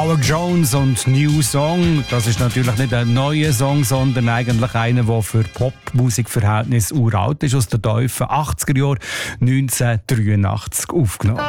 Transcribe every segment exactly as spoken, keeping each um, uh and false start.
Howard Jones und New Song, das ist natürlich nicht ein neuer Song, sondern eigentlich einer, der für Popmusikverhältnisse uralt ist, aus den tiefen achtziger Jahren, neunzehnhundertdreiundachtzig aufgenommen.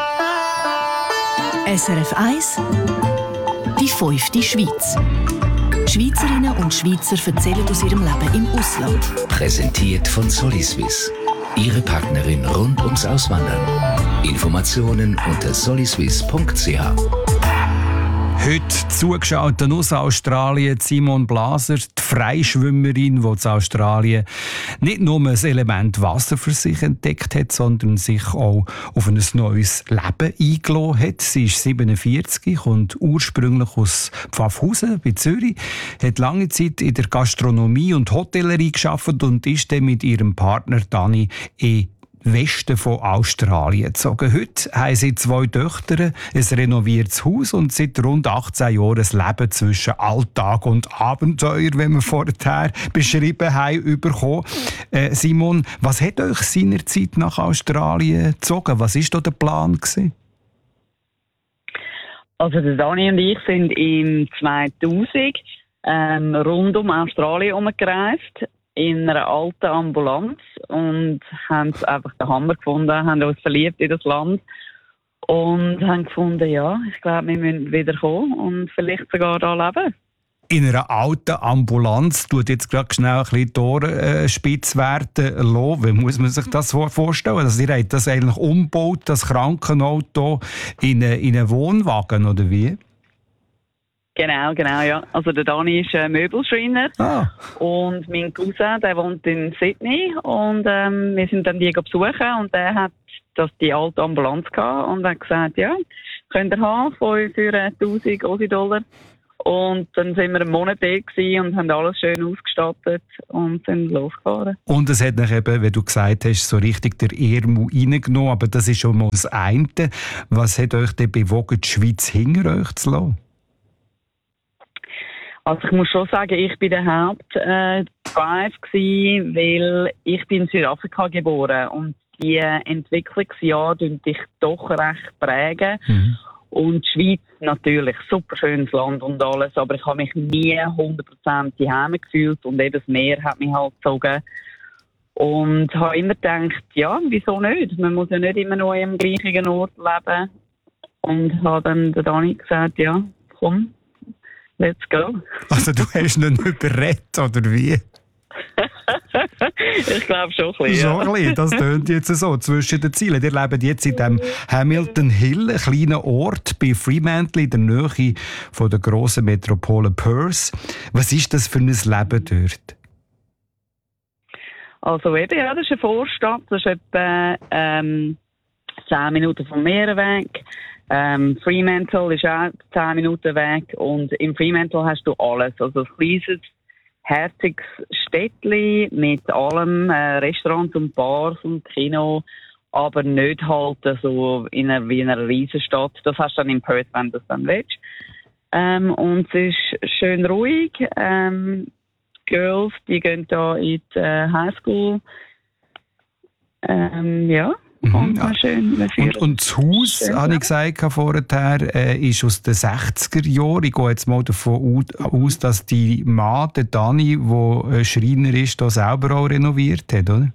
S R F eins, die fünfte Schweiz. Schweizerinnen und Schweizer erzählen aus ihrem Leben im Ausland. Präsentiert von Soliswiss. Ihre Partnerin rund ums Auswandern. Informationen unter soliswiss punkt c h. Heute zugeschaut aus Australien Simone Blaser, die Freischwimmerin, die in Australien nicht nur ein Element Wasser für sich entdeckt hat, sondern sich auch auf ein neues Leben eingelassen hat. Sie ist siebenundvierzig, kommt ursprünglich aus Pfaffhausen bei Zürich, hat lange Zeit in der Gastronomie und Hotellerie gearbeitet und ist dann mit ihrem Partner Dani in Westen von Australien gezogen. Heute haben sie zwei Töchter, ein renoviertes Haus und seit rund achtzehn Jahren ein Leben zwischen Alltag und Abenteuer, wie wir vorher beschrieben haben, bekommen. Äh, Simon, was hat euch seinerzeit nach Australien gezogen? Was war da der Plan gewesen? Also der Dani und ich sind im zweitausend ähm, rund um Australien herumgereist, in einer alten Ambulanz und haben es einfach den Hammer gefunden, haben uns verliebt in das Land und haben gefunden, ja, ich glaube, wir müssen wieder kommen und vielleicht sogar da leben. In einer alten Ambulanz tut jetzt gerade schnell ein bisschen die Ohren äh, spitz werden lassen. Wie muss man sich das vorstellen? Also ihr habt das eigentlich umgebaut, das Krankenauto, in, eine, in einen Wohnwagen, oder wie? Genau, genau, ja. Also der Dani ist äh, Möbelschreiner ah. und mein Cousin, der wohnt in Sydney und ähm, wir sind dann die besuchen und der hat das die alte Ambulanz gehabt und hat gesagt, ja, könnt ihr haben für, für tausend Aussie-Dollar. Und dann sind wir einen Monat da gewesen und haben alles schön ausgestattet und sind losgefahren. Und es hat dann eben, wie du gesagt hast, so richtig der Ärmel reingenommen, aber das ist schon mal das eine. Was hat euch denn bewogen, die Schweiz hinter euch zu lassen? Also ich muss schon sagen, ich bin der Hauptdrive gewesen, weil ich bin in Südafrika geboren und die Entwicklungsjahre prägen dich doch recht prägen. Mhm. Und die Schweiz natürlich, super schönes Land und alles, aber ich habe mich nie hundert Prozent daheim gefühlt und eben das Meer hat mich halt gezogen. Und habe immer gedacht, ja, wieso nicht? Man muss ja nicht immer nur am gleichen Ort leben. Und habe dann der Dani gesagt, ja, komm. Let's go. Also du hast ihn nicht überredet, oder wie? Ich glaube schon ein bisschen, ja. Schon ein bisschen, das tönt jetzt so zwischen den Zielen. Ihr lebt jetzt in dem Hamilton Hill, einem kleinen Ort bei Fremantle in der Nähe von der grossen Metropole Perth. Was ist das für ein Leben dort? Also eben, ja, das ist eine Vorstadt, das ist etwa ähm, zehn Minuten vom Meer weg. Ähm, Fremantle ist auch zehn Minuten weg und in Fremantle hast du alles. Also ein kleines, herziges Städtchen mit allem, äh, Restaurants und Bars und Kino, aber nicht halt so in einer, wie in einer Riesenstadt. Das hast du dann in Perth, wenn du das dann willst. Ähm, und es ist schön ruhig. Ähm, Girls, die gehen da in die äh, Highschool. Ähm, ja. Mhm, ja. Schön, und, und das Haus, schön, habe ich gesagt vorher, äh, ist aus den sechziger Jahren. Ich gehe jetzt mal davon aus, dass die Mann, der Dani, der Schreiner ist, das selber auch renoviert hat, oder?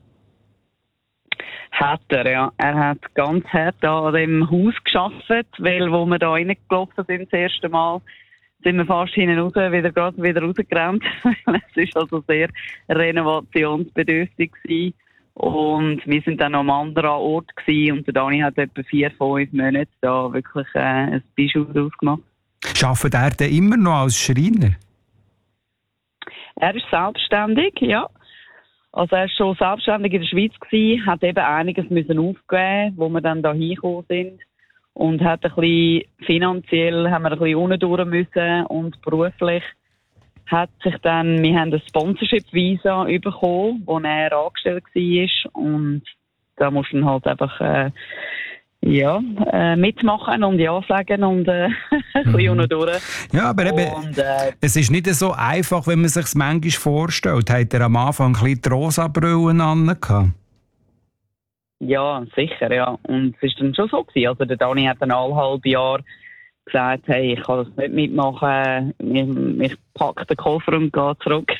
Hat er, ja. Er hat ganz hart an dem Haus gearbeitet, weil, wo wir da reingelaufen sind das erste Mal, sind wir fast hinten raus, wieder, gerade wieder rausgerannt. Es war also sehr renovationsbedürftig gewesen. Und wir sind dann am anderen Ort gewesen, und der Dani hat etwa vier, fünf Monate da wirklich äh, ein Bijou draus gemacht. Arbeitet er denn immer noch als Schreiner? Er ist selbstständig, ja. Also er war schon selbstständig in der Schweiz gewesen, hat eben einiges müssen aufgeben, wo wir dann da hingekommen sind. Und hat ein bisschen finanziell, haben wir ein bisschen unten durch müssen und beruflich hat sich dann, wir haben ein Sponsorship-Visa bekommen, wo er angestellt war. Und da musst du dann halt einfach äh, ja, äh, mitmachen und Ja sagen und äh, ein bisschen unten durch. Ja, aber eben, und, äh, es ist nicht so einfach, wenn man sich es manchmal vorstellt. Hat er am Anfang ein bisschen die Rosa-Brillen an? Ja, sicher, ja. Und es war dann schon so gewesen. Also der Dani hat dann alle halbe Jahr gesagt, hey, ich kann das nicht mitmachen, ich, ich packe den Koffer und gehe zurück.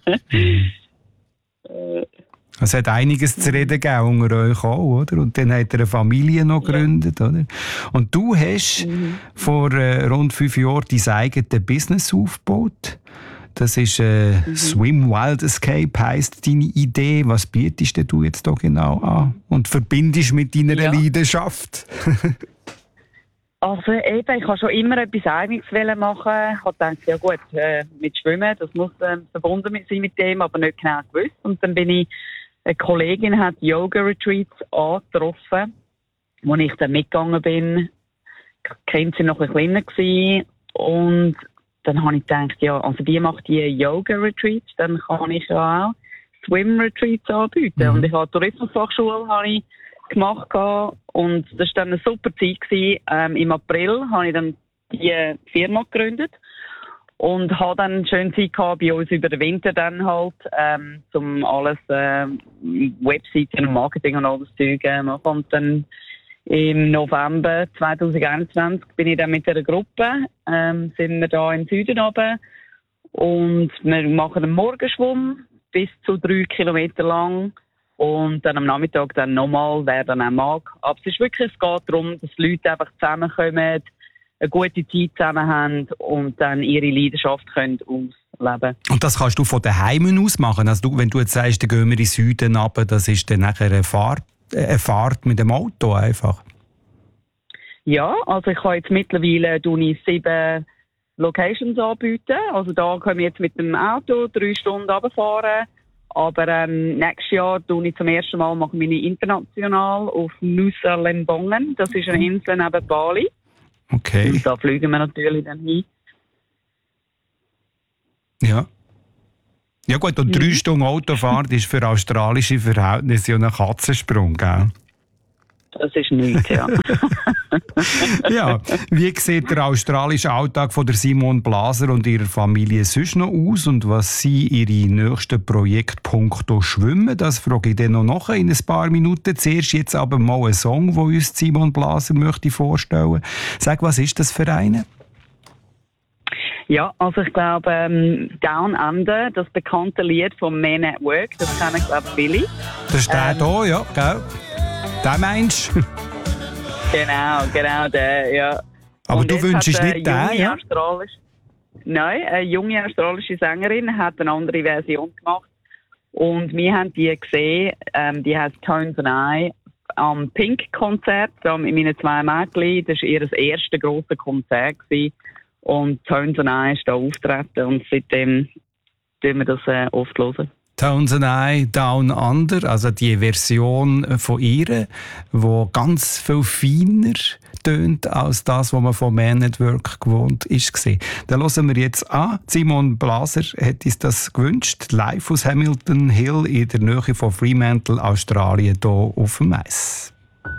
Es hat einiges zu reden gegeben unter euch auch, oder? Und dann hat er eine Familie noch gegründet, ja. Oder? Und du hast mhm. vor äh, rund fünf Jahren dein eigenes Business aufgebaut. Das ist äh, mhm. Swim Wild Escape, heisst deine Idee. Was bietest du jetzt da genau an? Und verbindest mit deiner ja. Leidenschaft? Also eben, ich wollte schon immer etwas Eigenes machen. Ich habe gedacht, ja gut, äh, mit Schwimmen, das muss äh, verbunden sein mit dem, aber nicht genau gewusst. Und dann bin ich, eine Kollegin hat Yoga-Retreats angetroffen, wo ich dann mitgegangen bin. Ich kenne sie noch ein kleiner gewesen. Und dann habe ich gedacht, ja, also die macht die Yoga-Retreats, dann kann ich ja auch Swim-Retreats anbieten. Mhm. Und ich habe Tourismusfachschule habe ich gemacht und das war dann eine super Zeit gewesen. Ähm, Im April habe ich dann die Firma gegründet und habe dann eine schöne Zeit gehabt bei uns über den Winter dann halt, ähm, um alles, äh, Webseiten und Marketing und all das Zeug äh, machen. Und dann im November zwanzig einundzwanzig bin ich dann mit einer Gruppe, ähm, sind wir da im Süden runter und wir machen einen Morgenschwumm bis zu drei Kilometer lang. Und dann am Nachmittag dann nochmal, wer dann auch mag. Aber es ist wirklich, es geht darum, dass Leute einfach zusammenkommen, eine gute Zeit zusammen haben und dann ihre Leidenschaft können ausleben. Und das kannst du von daheim aus machen? Also du, wenn du jetzt sagst, dann gehen wir in den Süden runter, das ist dann nachher eine Fahrt, eine Fahrt mit dem Auto einfach? Ja, also ich habe jetzt mittlerweile sieben Locations anbieten. Also da können wir jetzt mit dem Auto drei Stunden runterfahren. Aber ähm, nächstes Jahr mache ich zum ersten Mal mache ich international auf Nusa Lembongan. Das ist eine Insel neben Bali. Okay. Und da fliegen wir natürlich dann hin. Ja. Ja gut, und mhm. drei Stunden Autofahrt ist für australische Verhältnisse ja ein Katzensprung, gell? Das ist nichts, ja. Ja, wie sieht der australische Alltag von der Simone Blaser und ihrer Familie sonst noch aus und was sind ihre nächsten Projektpunkte Schwimmen? Das frage ich dann noch nachher in ein paar Minuten. Zuerst jetzt aber mal einen Song, den uns Simone Blaser möchte vorstellen. Sag, was ist das für eine? Ja, also ich glaube, ähm, Down Under, das bekannte Lied vom Men at Work, das kennen, glaube ich, viele. Das ist der ähm, hier, ja, gell? Den meinst du? Genau, genau der, ja. Aber und du wünschst nicht den, ja? Nein, eine junge australische Sängerin hat eine andere Version gemacht. Und wir haben die gesehen, ähm, die heißt Tones and I, am Pink-Konzert in meinen zwei Mädchen. Das war ihr erstes grosses Konzert gewesen. Und Tones and I ist da auftreten und seitdem tun wir das äh, oft hören. Tones and I, Down Under, also die Version von ihr, die ganz viel feiner tönt als das, was man von Man at Work gewohnt ist. Dann hören wir jetzt an. Simone Blaser hat uns das gewünscht, live aus Hamilton Hill in der Nähe von Fremantle, Australien, hier auf dem Eis.